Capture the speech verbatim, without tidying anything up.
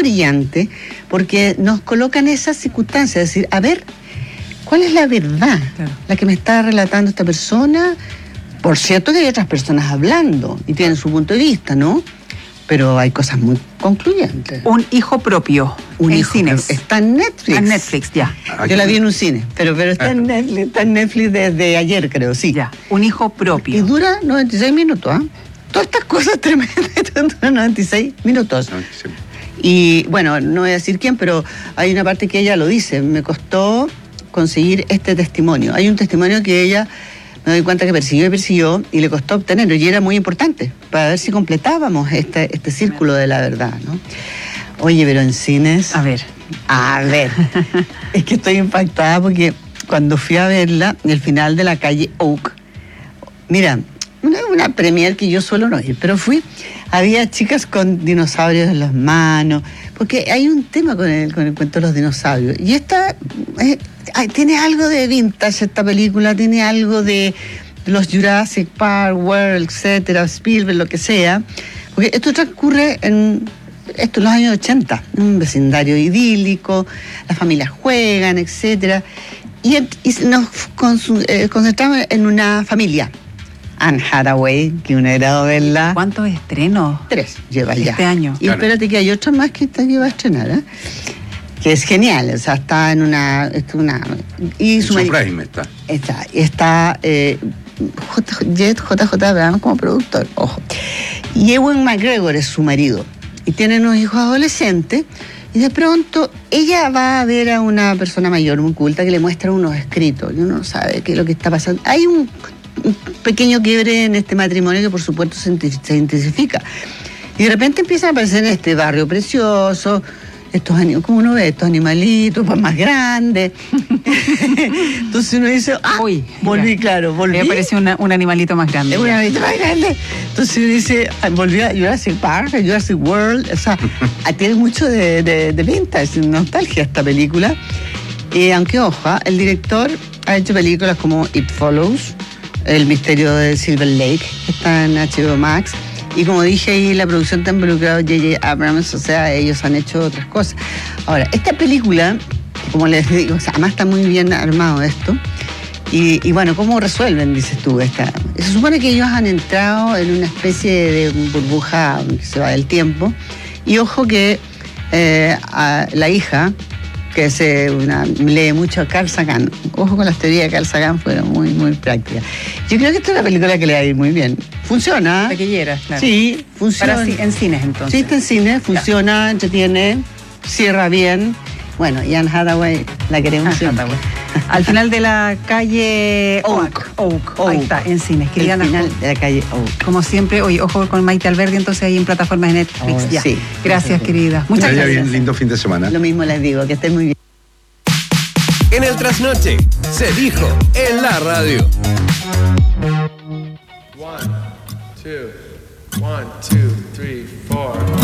brillante porque nos coloca en esas circunstancias, es decir, a ver, ¿cuál es la verdad? Claro. La que me está relatando esta persona. Por cierto que hay otras personas hablando y tienen su punto de vista, ¿no? Pero hay cosas muy concluyentes. Un hijo propio. Un en hijo cines. Está en Netflix. En Netflix, ya. Yo la vi en un cine, pero, pero está, en Netflix, está en Netflix desde ayer, creo, sí. Ya, un hijo propio. Y dura noventa y seis minutos, ¿ah? ¿eh? Todas estas cosas tremendas duran noventa y seis minutos. noventa y seis. Y bueno, no voy a decir quién, pero hay una parte que ella lo dice. Me costó conseguir este testimonio. Hay un testimonio que ella... me doy cuenta que persiguió y persiguió y le costó obtenerlo, y era muy importante para ver si completábamos este, este círculo de la verdad, ¿no? Oye, pero en cines... A ver. A ver. Es que estoy impactada porque cuando fui a verla, en el final de La Calle Oak, mira, una, una premier que yo suelo no ir, pero fui, había chicas con dinosaurios en las manos, porque hay un tema con el, con el cuento de los dinosaurios, y esta... Eh, Ay, tiene algo de vintage esta película, tiene algo de los Jurassic Park, World, etcétera, Spielberg, lo que sea, porque esto transcurre en, esto en los años ochenta, en un vecindario idílico, las familias juegan, etcétera, y, y nos eh, concentramos en una familia. Anne Hathaway, que un agrado verla. ¿Cuántos estrenos? Tres lleva ya. Este año. Y claro, espérate que hay otra más que está que va a estrenar, ¿eh? Que es genial, o sea, está en una... una y su frame está. Está, está eh, J J Abrams como productor, ojo. Y Ewan McGregor es su marido. Y tienen unos hijos adolescentes. Y de pronto ella va a ver a una persona mayor, muy culta, que le muestra unos escritos. Y uno no sabe qué es lo que está pasando. Hay un, un pequeño quiebre en este matrimonio que por supuesto se, se intensifica. Y de repente empiezan a aparecer en este barrio precioso... estos animales, como uno ve, estos animalitos, pues más grandes. Entonces uno dice, ah, Uy, volví, mira, claro, volví. Me apareció una, un animalito más grande. Un animalito más grande. Entonces uno dice, volví a Jurassic Park, a Jurassic World. O sea, tiene mucho de, de, de vintage, nostalgia esta película. Eh, aunque, ojo, el director ha hecho películas como It Follows, El misterio de Silver Lake, que está en H B O Max. Y como dije ahí, la producción está involucrado J J Abrams, o sea, ellos han hecho otras cosas. Ahora, esta película, como les digo, o sea, además está muy bien armado esto. Y, y bueno, ¿cómo resuelven, dices tú? Esta? Se supone que ellos han entrado en una especie de burbuja que se va del tiempo. Y ojo que eh, a la hija, que se una, lee mucho a Carl Sagan, ojo con las teorías de Carl Sagan, fueron muy, muy prácticas. Yo creo que esta es una película que le va a ir muy bien. Funciona. Taquillera, claro. Sí, funciona. Para, en cines, entonces. Sí, está en cines, funciona, ya. Entretiene, cierra bien. Bueno, y Anne Hathaway la queremos siempre. Al final de la calle Oak. Oak. Oak. Ahí está, en cines. Al final de la calle Oak. Como siempre, oye, ojo con Maite Alberdi, entonces ahí en plataformas de Netflix. Oh, ya. Sí. Gracias, sí, querida. Muchas que gracias. Bien, lindo fin de semana. Lo mismo les digo, que estén muy bien. En el trasnoche se dijo en la radio. One, two, one, two, three, four.